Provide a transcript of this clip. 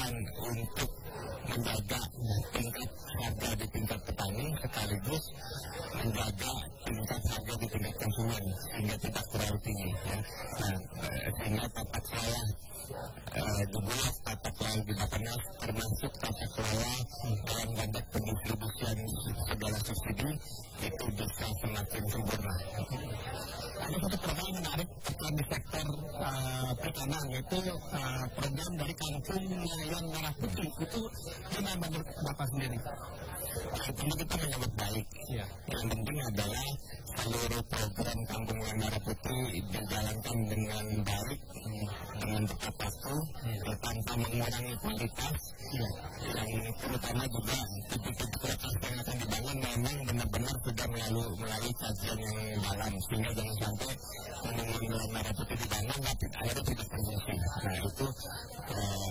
dilakukan untuk menjaga tingkat harga di tingkat petani sekaligus menjaga tingkat harga di tingkat konsumen sehingga tidak terlalu tinggi. Ya. Nah, sehingga tata kelola di Bulog, tata kelola di Bapenas, termasuk tata kelola dalam konteks pendistribusian segala subsidi itu bisa semakin sempurna. Ada satu program menarik di sektor perikanan, yaitu program dari Kampung Nelayan Merah Putih. Itu gimana menurut Bapak sendiri? Tentu kita menyambut baik. Ya. Yang penting adalah seluruh program Kampung Nelayan Merah Putih dijalankan dengan baik, dengan tepat waktu, tanpa mengurangi kualitas. Ya. Yang terutama juga titik-titik lokasi yang akan dibangun memang benar-benar sudah melalui kajian yang dalam, sehingga jangan sampai Kampung Nelayan Merah Putih dibangun tapi akhirnya tidak terfungsi. Nah itu